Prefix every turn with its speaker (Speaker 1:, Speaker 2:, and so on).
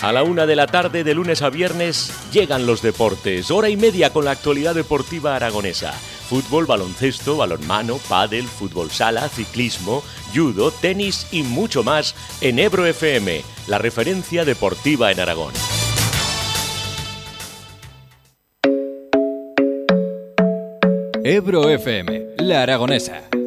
Speaker 1: A la 1 de la tarde, de lunes a viernes, llegan los deportes. Hora y media con la actualidad deportiva aragonesa. Fútbol, baloncesto, balonmano, pádel, fútbol sala, ciclismo, judo, tenis y mucho más en Ebro FM, la referencia deportiva en Aragón.
Speaker 2: Ebro FM, la aragonesa.